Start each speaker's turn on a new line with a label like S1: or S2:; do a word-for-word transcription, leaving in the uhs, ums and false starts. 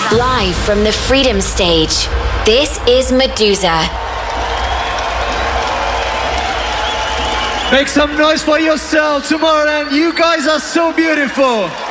S1: Live from the Freedom Stage, this is Meduza.
S2: Make some noise for yourself, Tomorrowland. You guys are so beautiful.